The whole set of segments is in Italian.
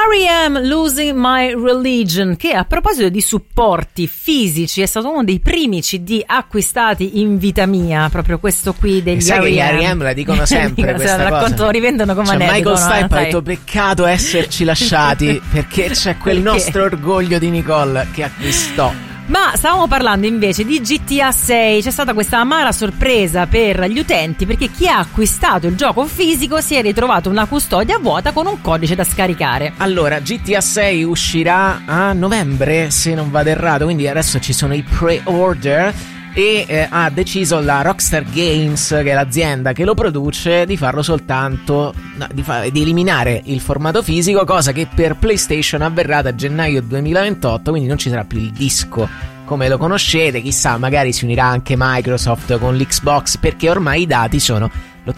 R.E.M. Losing My Religion, che a proposito di supporti fisici è stato uno dei primi CD acquistati in vita mia, proprio questo qui degli sai R.E.M. che gli R.E.M. la dicono sempre questa cosa. Racconto, lo rivendono come aneddoto. Michael Stipe ha sai? detto peccato esserci lasciati perché c'è quel nostro orgoglio di Nicole che acquistò. Ma stavamo parlando invece di GTA 6. C'è stata questa amara sorpresa per gli utenti, perché chi ha acquistato il gioco fisico si è ritrovato una custodia vuota con un codice da scaricare. Allora, GTA 6 uscirà a novembre, se non vado errato, quindi adesso ci sono i pre-order e ha deciso la Rockstar Games, che è l'azienda che lo produce, di farlo soltanto di eliminare il formato fisico, cosa che per PlayStation avverrà da gennaio 2028, quindi non ci sarà più il disco come lo conoscete. Chissà, magari si unirà anche Microsoft con l'Xbox, perché ormai i dati sono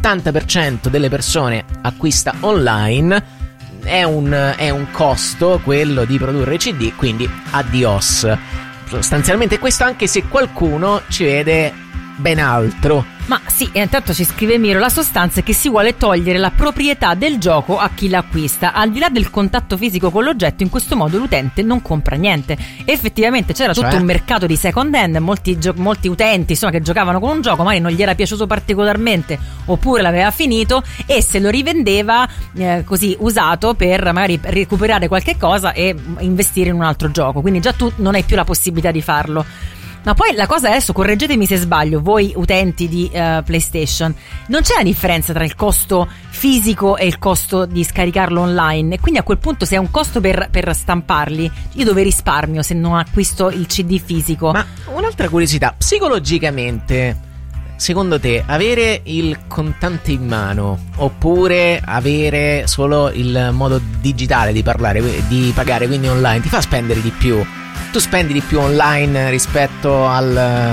l'80% delle persone acquista online. È un costo quello di produrre CD, quindi adios. Sostanzialmente questo, anche se qualcuno ci vede ben altro. Ma sì, intanto ci scrive Miro, la sostanza è che si vuole togliere la proprietà del gioco a chi l'acquista. Al di là del contatto fisico con l'oggetto, in questo modo l'utente non compra niente. Effettivamente c'era tutto un mercato di second hand, molti utenti, insomma, che giocavano con un gioco, magari non gli era piaciuto particolarmente oppure l'aveva finito e se lo rivendeva così usato per magari recuperare qualche cosa e investire in un altro gioco. Quindi già tu non hai più la possibilità di farlo. Ma poi la cosa adesso, correggetemi se sbaglio, voi utenti di PlayStation, non c'è la differenza tra il costo fisico e il costo di scaricarlo online, e quindi a quel punto se è un costo per stamparli, io dove risparmio se non acquisto il CD fisico? Ma un'altra curiosità, psicologicamente, secondo te avere il contante in mano oppure avere solo il modo digitale di pagare, quindi online, ti fa spendere di più? Tu spendi di più online rispetto al...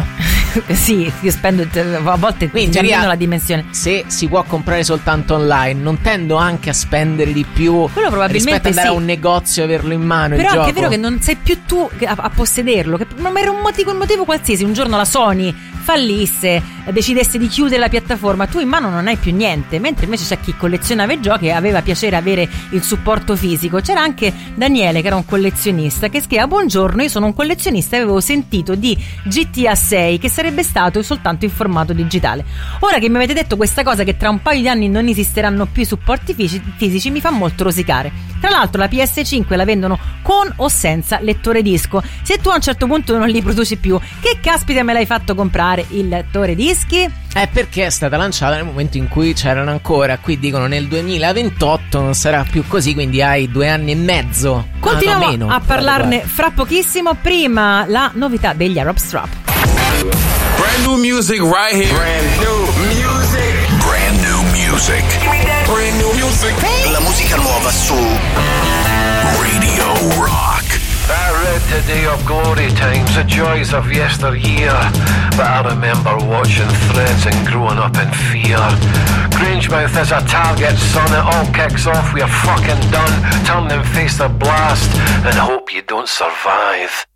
Sì, io spendo a volte, quindi meno la dimensione. Se si può comprare soltanto online, non tendo anche a spendere di più rispetto ad andare a un negozio e averlo in mano. Però il gioco. È vero che non sei più tu a possederlo, che non era un motivo qualsiasi. Un giorno la Sony fallisse, decidesse di chiudere la piattaforma, tu in mano non hai più niente. Mentre invece c'è chi collezionava i giochi e aveva piacere avere il supporto fisico. C'era anche Daniele, che era un collezionista, che scriveva: buongiorno, io sono un collezionista e avevo sentito di GTA 6 che sarebbe stato soltanto in formato digitale. Ora che mi avete detto questa cosa, che tra un paio di anni non esisteranno più i supporti fisici, mi fa molto rosicare. Tra l'altro la PS5 la vendono con o senza lettore disco. Se tu a un certo punto non li produci più, che caspita me l'hai fatto comprare il lettore dischi? Perché è stata lanciata nel momento in cui c'erano ancora. Qui dicono nel 2028 non sarà più così, quindi hai 2 anni e mezzo. Continuiamo a parlarne fra pochissimo. Prima la novità degli Arab Strap. Brand new music right here. Brand new music. Brand new music. Brand new music. La musica nuova su Radio Rock. I read today of glory times, the joys of yesteryear, but I remember watching Threads and growing up in fear. Grangemouth is a target, son, it all kicks off, we're fucking done. Turn and face the blast and hope you don't survive.